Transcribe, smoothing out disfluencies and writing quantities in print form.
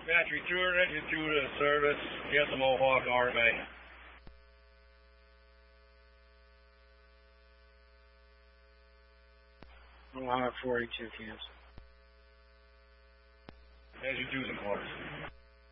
Battery 2 or engine 2 to service. Get the Mohawk RMA. Mohawk 42 cancel. Engine 2's in course.